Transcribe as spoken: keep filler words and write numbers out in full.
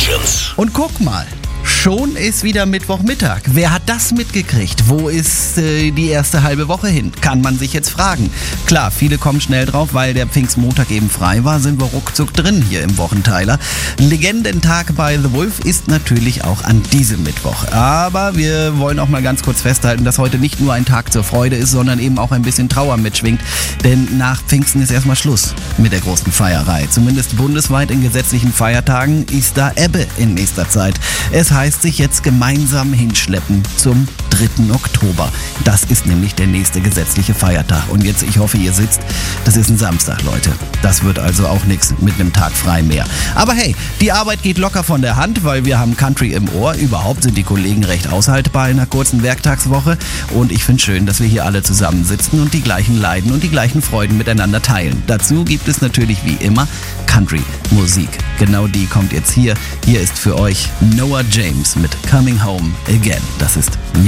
Legends. Und guck mal, schon ist wieder Mittwochmittag. Wer hat das mitgekriegt? Wo ist äh, die erste halbe Woche hin? Kann man sich jetzt fragen. Klar, viele kommen schnell drauf, weil der Pfingstmontag eben frei war, sind wir ruckzuck drin hier im Wochenteiler. Legendentag bei The Wolf ist natürlich auch an diesem Mittwoch. Aber wir wollen auch mal ganz kurz festhalten, dass heute nicht nur ein Tag zur Freude ist, sondern eben auch ein bisschen Trauer mitschwingt. Denn nach Pfingsten ist erstmal Schluss mit der großen Feierei. Zumindest bundesweit in gesetzlichen Feiertagen ist da Ebbe in nächster Zeit. Es heißt sich jetzt gemeinsam hinschleppen zum dritten Oktober. Das ist nämlich der nächste gesetzliche Feiertag. Und jetzt, ich hoffe, ihr sitzt, das ist ein Samstag, Leute. Das wird also auch nichts mit einem Tag frei mehr. Aber hey, die Arbeit geht locker von der Hand, weil wir haben Country im Ohr. Überhaupt sind die Kollegen recht aushaltbar in einer kurzen Werktagswoche. Und ich finde schön, dass wir hier alle zusammensitzen und die gleichen Leiden und die gleichen Freuden miteinander teilen. Dazu gibt es natürlich wie immer Country-Musik. Genau die kommt jetzt hier. Hier ist für euch Noah James mit Coming Home Again. Das ist